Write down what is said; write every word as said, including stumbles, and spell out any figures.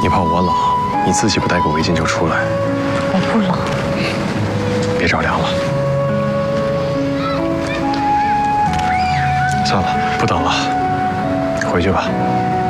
你怕我冷，你自己不带个围巾就出来。 我不冷。 别着凉了。算了，不等了，回去吧。